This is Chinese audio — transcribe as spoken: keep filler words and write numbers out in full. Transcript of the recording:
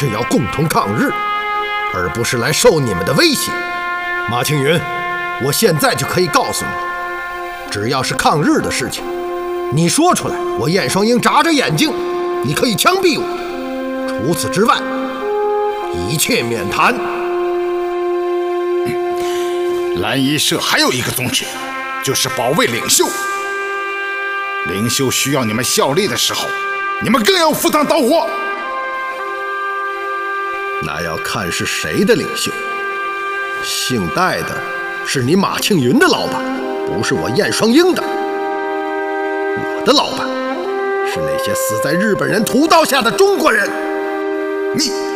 是要共同抗日，而不是来受你们的威胁。马庆云，我现在就可以告诉你，只要是抗日的事情，你说出来，我燕双鹰眨着眼睛，你可以枪毙我。除此之外，一切免谈。 蓝衣社还有一个宗旨，就是保卫领袖。领袖需要你们效力的时候，你们更要赴汤蹈火。 那要看是谁的领袖。姓戴的是你马庆云的老板，不是我燕双鹰的。我的老板是那些死在日本人屠刀下的中国人。 你。